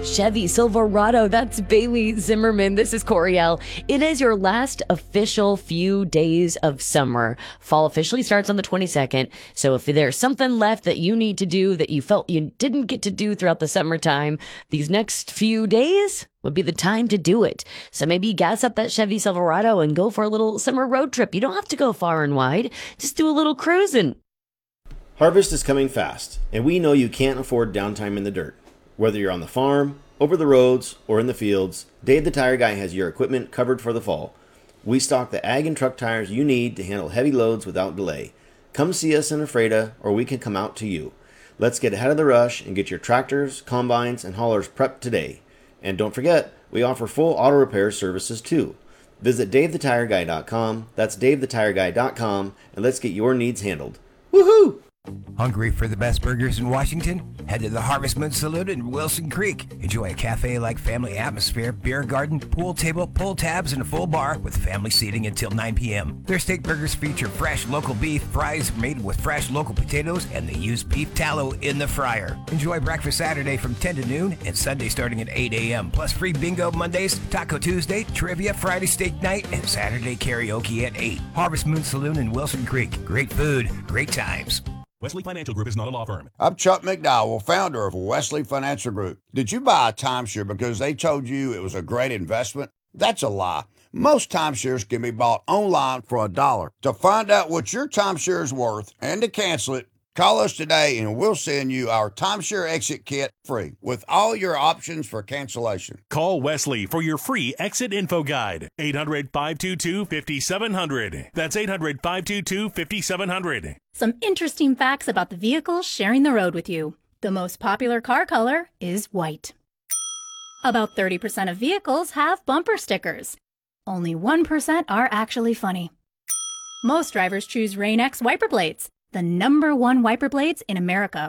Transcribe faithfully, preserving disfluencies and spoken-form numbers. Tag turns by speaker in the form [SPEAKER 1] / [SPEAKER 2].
[SPEAKER 1] Chevy Silverado. That's Bailey Zimmerman. This is Coriel. It is your last official few days of summer. Fall officially starts on the twenty-second. So if there's something left that you need to do that you felt you didn't get to do throughout the summertime, these next few days would be the time to do it. So maybe gas up that Chevy Silverado and go for a little summer road trip. You don't have to go far and wide. Just do a little cruising.
[SPEAKER 2] Harvest is coming fast, and we know you can't afford downtime in the dirt. Whether you're on the farm, over the roads, or in the fields, Dave the Tire Guy has your equipment covered for the fall. We stock the ag and truck tires you need to handle heavy loads without delay. Come see us in Ephrata, or we can come out to you. Let's get ahead of the rush and get your tractors, combines, and haulers prepped today. And don't forget, we offer full auto repair services too. Visit Dave the Tire Guy dot com, that's Dave the Tire Guy dot com, and let's get your needs handled. Woohoo!
[SPEAKER 3] Hungry for the best burgers in Washington? Head to the Harvest Moon Saloon in Wilson Creek. Enjoy a cafe-like family atmosphere, beer garden, pool table, pull tabs, and a full bar with family seating until nine p.m. Their steak burgers feature fresh local beef, fries made with fresh local potatoes, and they use beef tallow in the fryer. Enjoy breakfast Saturday from ten to noon and Sunday starting at eight a.m. Plus free bingo Mondays, Taco Tuesday, trivia Friday steak night, and Saturday karaoke at eight. Harvest Moon Saloon in Wilson Creek. Great food, great times.
[SPEAKER 4] Wesley Financial Group is not a law firm.
[SPEAKER 5] I'm Chuck McDowell, founder of Wesley Financial Group. Did you buy a timeshare because they told you it was a great investment? That's a lie. Most timeshares can be bought online for a dollar. To find out what your timeshare is worth and to cancel it, call us today and we'll send you our timeshare exit kit free with all your options for cancellation.
[SPEAKER 4] Call Wesley for your free exit info guide. eight hundred, five two two, five seven zero zero. That's eight hundred, five two two, five seven zero zero.
[SPEAKER 6] Some interesting facts about the vehicles sharing the road with you. The most popular car color is white. About thirty percent of vehicles have bumper stickers. Only one percent are actually funny. Most drivers choose Rain-X wiper blades, the number one wiper blades in America.